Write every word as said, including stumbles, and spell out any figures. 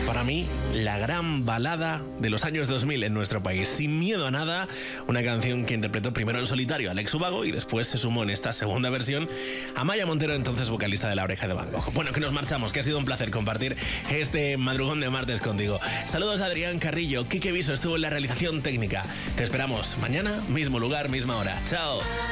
Para mí, la gran balada de los años dos mil en nuestro país. Sin miedo a nada, una canción que interpretó primero en solitario Alex Ubago y después se sumó en esta segunda versión Amaia Montero, entonces vocalista de La Oreja de Van Gogh. Bueno, que nos marchamos, que ha sido un placer compartir este madrugón de martes contigo. Saludos a Adrián Carrillo, Quique Viso estuvo en la realización técnica. Te esperamos mañana, mismo lugar, misma hora. Chao.